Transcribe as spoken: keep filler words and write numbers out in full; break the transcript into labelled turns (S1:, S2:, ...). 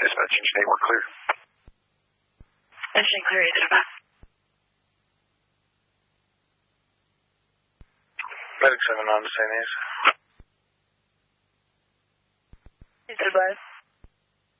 S1: Dispatch engine eight, we're clear.
S2: Engine clear, either about.
S1: Medic seven on to Saint A's.
S2: Either about.